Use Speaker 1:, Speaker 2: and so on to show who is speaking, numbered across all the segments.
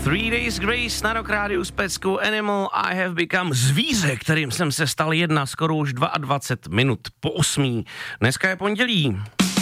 Speaker 1: Three Days Grace na Rock Rádiu s peckou Animal I Have Become, zvíře, kterým jsem se stal skoro už 22 minut po 8. Dneska je pondělí.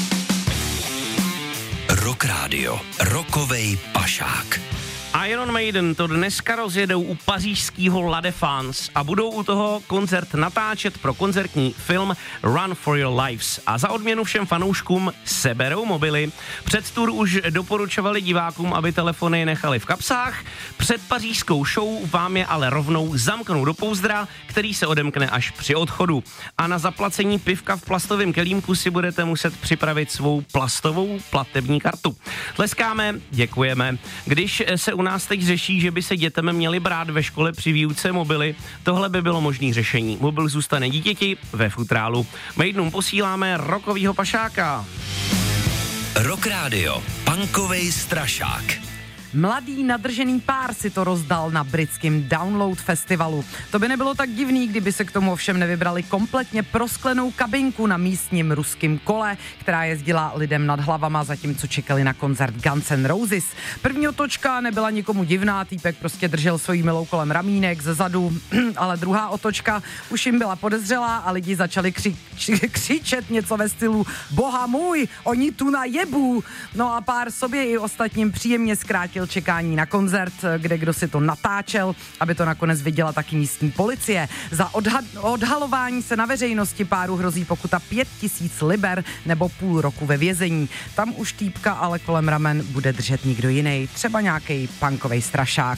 Speaker 2: Rock Rádio, rokovej pašák.
Speaker 1: Iron Maiden to dneska rozjedou u pařížského La Défense a budou u toho koncert natáčet pro koncertní film Run for Your Lives. A za odměnu všem fanouškům seberou mobily. Před tour už doporučovali divákům, aby telefony nechali v kapsách. Před pařížskou show vám je ale rovnou zamknou do pouzdra, který se odemkne až při odchodu. A na zaplacení pivka v plastovém kelímku si budete muset připravit svou plastovou platební kartu. Tleskáme, děkujeme. Když se u nás teď řeší, že by se dětem měli brát ve škole při výuce mobily, tohle by bylo možný řešení. Mobil zůstane dítěti ve futrálu. Maidnům posíláme rockovýho pašáka.
Speaker 2: Rock Rádio, punkovej strašák.
Speaker 3: Mladý nadržený pár si to rozdal na britském Download festivalu. To by nebylo tak divný, kdyby se k tomu ovšem nevybrali kompletně prosklenou kabinku na místním ruském kole, která jezdila lidem nad hlavama, zatímco čekali na koncert Guns N' Roses. První otočka nebyla nikomu divná, týpek prostě držel svojí milou kolem ramínek ze zadu, ale druhá otočka už jim byla podezřelá a lidi začali křičet něco ve stylu Boha můj, oni tu najebu. No a pár sobě i ostatním příjemně zkrátil čekání na koncert, kde kdo si to natáčel, aby to nakonec viděla taky místní policie. Za odhalování se na veřejnosti páru hrozí pokuta 5000 liber nebo půl roku ve vězení. Tam už týpka ale kolem ramen bude držet nikdo jiný, třeba nějaký punkovej strašák.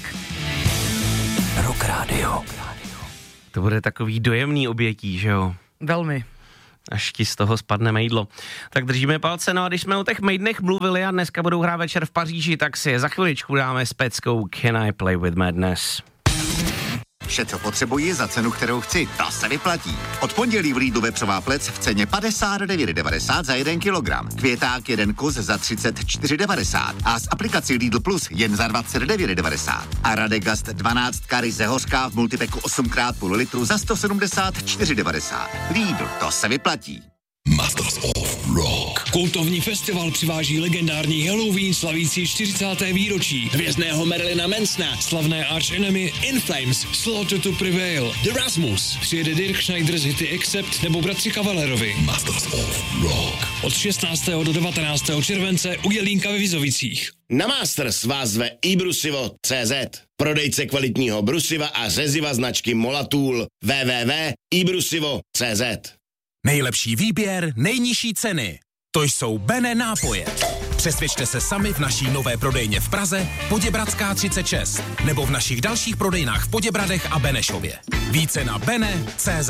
Speaker 2: Rock Rádio.
Speaker 1: To bude takový dojemný obětí, že jo?
Speaker 3: Velmi.
Speaker 1: Až ti z toho spadne mejdlo. Tak držíme palce, no a když jsme o těch mejdnech mluvili a dneska budou hrát večer v Paříži, tak si je za chviličku dáme s peckou Can I Play With Madness.
Speaker 4: Vše, co potřebuji za cenu, kterou chci, to se vyplatí. Od pondělí v Lidlu vepřová plec v ceně 59,90 za 1 kilogram. Květák 1 kus za 34,90 a z aplikací Lidl Plus jen za 29,90. A Radegast 12 ryze hořká v multipeku 8x půl litru za 174,90. Lidl, to se vyplatí.
Speaker 2: Masters of Rock.
Speaker 5: Kultovní festival přiváží legendární Halloween slavící 40. výročí, hvězdného Marilyna Mansona, slavné Arch Enemy, In Flames, Slaughter to Prevail, The Rasmus, přijede Dirk Schneider z hity Accept nebo bratři Kavalerovi.
Speaker 2: Masters of Rock.
Speaker 5: Od 16. do 19. července u Jelínka ve Vizovicích.
Speaker 6: Na Masters vás zve iBrusivo.cz, prodejce kvalitního brusiva a řeziva značky Molatool. www.ibrusivo.cz.
Speaker 7: Nejlepší výběr, nejnižší ceny. To jsou Bene nápoje. Přesvědčte se sami v naší nové prodejně v Praze, Poděbradská 36, nebo v našich dalších prodejnách v Poděbradech a Benešově. Více na bene.cz.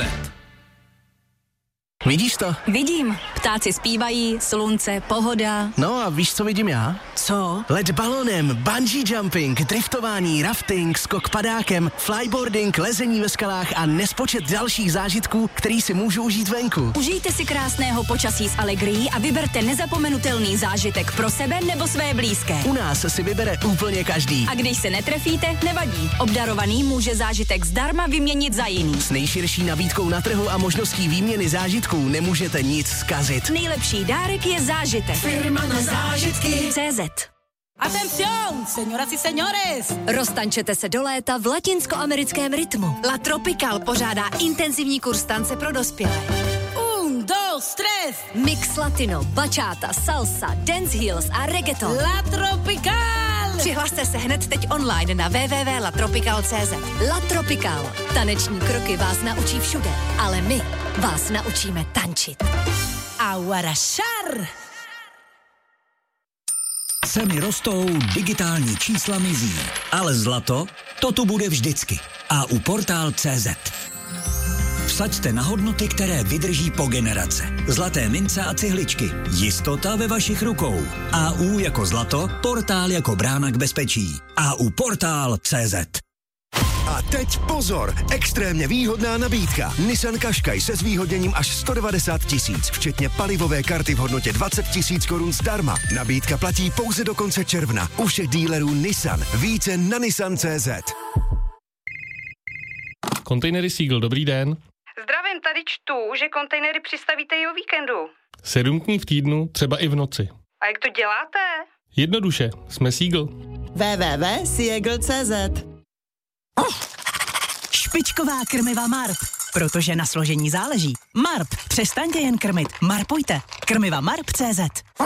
Speaker 8: Vidíš to?
Speaker 9: Vidím. Ptáci zpívají, slunce, pohoda.
Speaker 8: No a víš, co vidím já?
Speaker 9: Co?
Speaker 8: Let balonem, bungee jumping, driftování, rafting, skok padákem, flyboarding, lezení ve skalách a nespočet dalších zážitků, který si můžu užít venku.
Speaker 9: Užijte si krásného počasí s Allegrií a vyberte nezapomenutelný zážitek pro sebe nebo své blízké.
Speaker 8: U nás si vybere úplně každý.
Speaker 9: A když se netrefíte, nevadí. Obdarovaný může zážitek zdarma vyměnit za jiný.
Speaker 8: S nejširší nabídkou na trhu a možností výměny zážitků nemůžete nic zkazit.
Speaker 9: Nejlepší dárek je zážitek.
Speaker 10: Firma na zážitky.
Speaker 9: CZ.
Speaker 10: Atención, señoras y señores!
Speaker 9: Roztančete se do léta v latinskoamerickém rytmu. La Tropical pořádá intenzivní kurz tance pro dospělé.
Speaker 10: 1, 2, 3.
Speaker 9: Mix latino, bachata, salsa, dance heels a reggaeton.
Speaker 10: La Tropical!
Speaker 9: Přihlaste se hned teď online na www.latropical.cz. La Tropical. Taneční kroky vás naučí všude, ale my vás naučíme tančit.
Speaker 10: Aguarashar!
Speaker 11: Ceny rostou, digitální čísla mizí, ale zlato, to tu bude vždycky. A u Portál.cz. Vsaďte na hodnoty, které vydrží po generace. Zlaté mince a cihličky. Jistota ve vašich rukou. AU jako zlato, Portál jako brána k bezpečí. AU Portál.cz.
Speaker 12: A teď pozor, extrémně výhodná nabídka. Nissan Qashqai se zvýhodněním až 190 000, včetně palivové karty v hodnotě 20 000 korun zdarma. Nabídka platí pouze do konce června. U všech dílerů Nissan. Více na Nissan.cz.
Speaker 13: Kontejnery Seagull, dobrý den.
Speaker 3: Zdravím, tady čtu, že kontejnery přistavíte i o víkendu.
Speaker 13: 7 dní v týdnu, třeba i v noci.
Speaker 3: A jak to děláte?
Speaker 13: Jednoduše, jsme Seagull.
Speaker 14: www.siegl.cz.
Speaker 15: Špičková krmiva Marp, protože na složení záleží. Marp, přestaňte jen krmit, marpujte. Krmiva Marp.cz.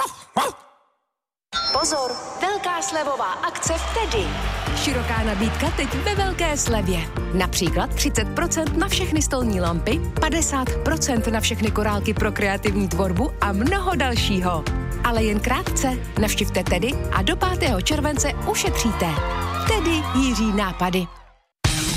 Speaker 16: Pozor, velká slevová akce v Tedy. Široká nabídka teď ve velké slevě. Například 30% na všechny stolní lampy, 50% na všechny korálky pro kreativní tvorbu a mnoho dalšího. Ale jen krátce. Navštivte Tedy a do 5. července ušetříte. Tedy Jiří nápady.